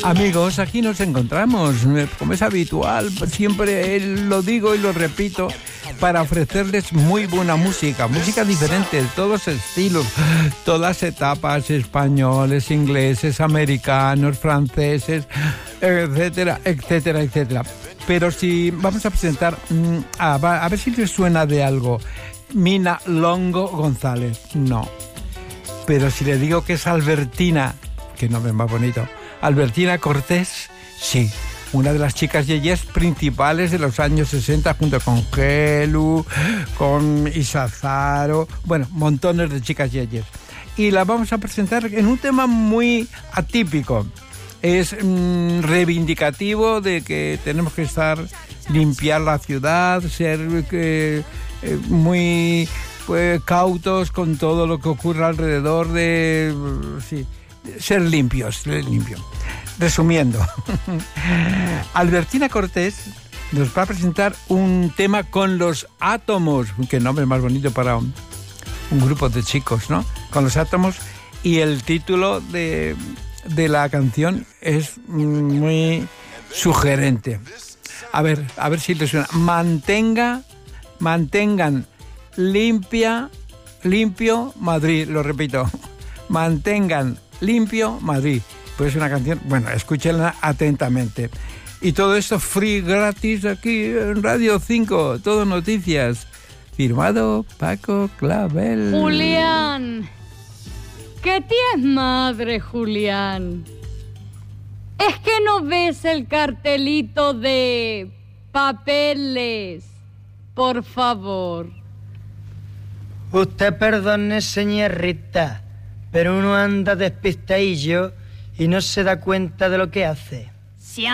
Amigos, aquí nos encontramos, como es habitual, siempre lo digo y lo repito, para ofrecerles muy buena música, música diferente, de todos los estilos, todas etapas, españoles, ingleses, americanos, franceses, etcétera, etcétera, etcétera. Pero si vamos a presentar, a ver si les suena de algo, Mina Longo González, no. Pero si le digo que es Albertina, qué nombre más bonito, Albertina Cortés, sí, una de las chicas yeyes principales de los años 60, junto con Gelu, con Isazaro, bueno, montones de chicas yeyes. Y la vamos a presentar en un tema muy atípico. Es reivindicativo de que tenemos que limpiar la ciudad, ser muy cautos con todo lo que ocurre alrededor sí, ser limpios. Resumiendo, Albertina Cortés nos va a presentar un tema con los átomos, qué nombre más bonito para un grupo de chicos, ¿no? Con los átomos, y el título de la canción es muy sugerente. A ver si les suena. Mantengan limpio Madrid, lo repito. Mantengan limpio Madrid. Pues es una canción, bueno, escúchenla atentamente. Y todo esto free, gratis, aquí en Radio 5, todo noticias. Firmado Paco Clavel. Julián, que tienes madre, Julián. ¿Es que no ves el cartelito de papeles? Por favor. Usted perdone, señorita, pero uno anda despistadillo y no se da cuenta de lo que hace.